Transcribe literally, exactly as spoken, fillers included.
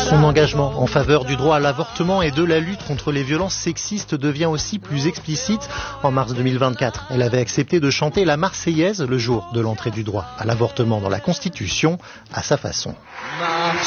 Son engagement en faveur du droit à l'avortement et de la lutte contre les violences sexistes devient aussi plus explicite. En mars deux mille vingt-quatre, elle avait accepté de chanter la Marseillaise le jour de l'entrée du droit à l'avortement dans la Constitution, à sa façon.